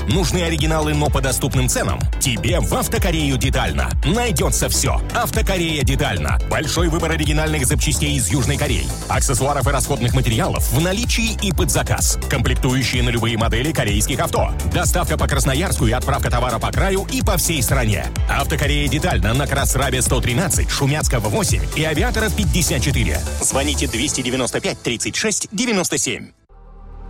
Нужны оригиналы, но по доступным ценам? Тебе в Автокорею детально. Найдется все. Автокорея детально. Большой выбор оригинальных запчастей из Южной Кореи. Аксессуаров и расходных материалов в наличии и под заказ. Комплектующие на любые модели корейских авто. Доставка по Красноярску и отправка товара по краю и по всей стране. Автокорея детально на Красрабе 113, Шумяцкого 8 и Авиатора 54. Звоните 295 36 97.